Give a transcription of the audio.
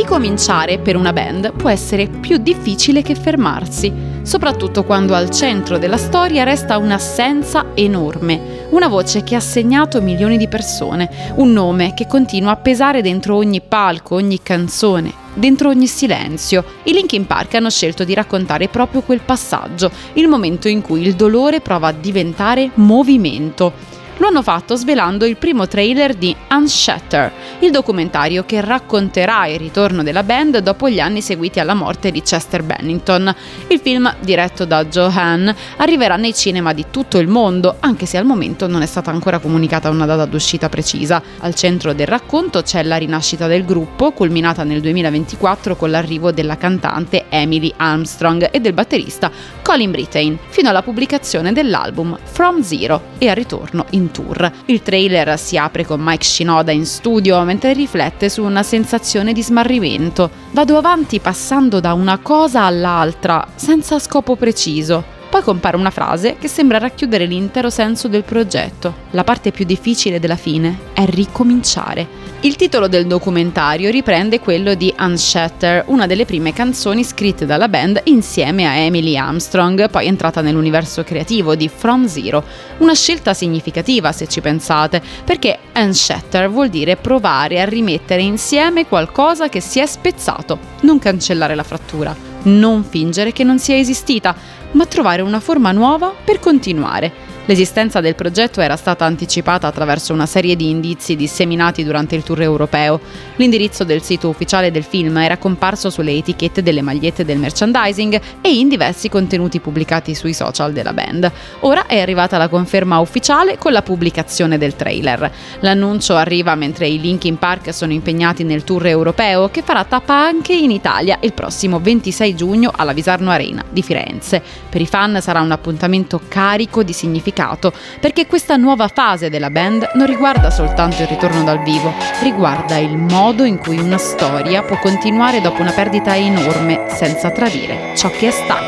Ricominciare per una band può essere più difficile che fermarsi, soprattutto quando al centro della storia resta un'assenza enorme, una voce che ha segnato milioni di persone, un nome che continua a pesare dentro ogni palco, ogni canzone, dentro ogni silenzio. I Linkin Park hanno scelto di raccontare proprio quel passaggio, il momento in cui il dolore prova a diventare movimento. Lo hanno fatto svelando il primo trailer di Unshatter, il documentario che racconterà il ritorno della band dopo gli anni seguiti alla morte di Chester Bennington. Il film, diretto da Joe Hahn, arriverà nei cinema di tutto il mondo, anche se al momento non è stata ancora comunicata una data d'uscita precisa. Al centro del racconto c'è la rinascita del gruppo, culminata nel 2024 con l'arrivo della cantante Emily Armstrong e del batterista Colin Brittain, fino alla pubblicazione dell'album From Zero e al ritorno in tour. Il trailer si apre con Mike Shinoda in studio mentre riflette su una sensazione di smarrimento. Vado avanti passando da una cosa all'altra, senza scopo preciso. Poi compare una frase che sembra racchiudere l'intero senso del progetto. La parte più difficile della fine è ricominciare. Il titolo del documentario riprende quello di Unshatter, una delle prime canzoni scritte dalla band insieme a Emily Armstrong, poi entrata nell'universo creativo di From Zero. Una scelta significativa, se ci pensate, perché Unshatter vuol dire provare a rimettere insieme qualcosa che si è spezzato, non cancellare la frattura, non fingere che non sia esistita, ma trovare una forma nuova per continuare. L'esistenza del progetto era stata anticipata attraverso una serie di indizi disseminati durante il tour europeo. L'indirizzo del sito ufficiale del film era comparso sulle etichette delle magliette del merchandising e in diversi contenuti pubblicati sui social della band. Ora è arrivata la conferma ufficiale con la pubblicazione del trailer. L'annuncio arriva mentre i Linkin Park sono impegnati nel tour europeo che farà tappa anche in Italia il prossimo 26 giugno alla Visarno Arena di Firenze. Per i fan sarà un appuntamento carico di significato, perché questa nuova fase della band non riguarda soltanto il ritorno dal vivo, riguarda il modo in cui una storia può continuare dopo una perdita enorme senza tradire ciò che è stato.